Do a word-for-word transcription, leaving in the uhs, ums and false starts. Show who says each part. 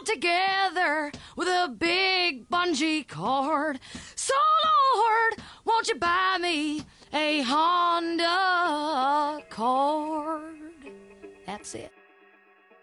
Speaker 1: together with a big bungee cord. So, Lord, won't you buy me a Honda Accord? That's it.